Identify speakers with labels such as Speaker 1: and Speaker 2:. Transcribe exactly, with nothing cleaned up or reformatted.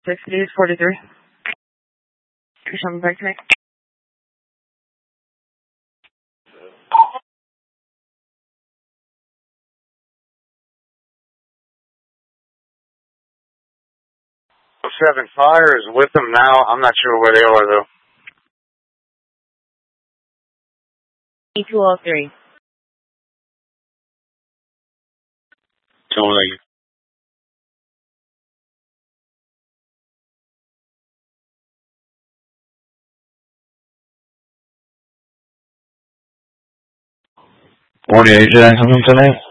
Speaker 1: sixty is forty-three. You're coming back to me?
Speaker 2: Seven Fire is with them now. I'm not sure where they are though.
Speaker 1: two oh three.
Speaker 2: Don't like Morning, A J. How are you tonight?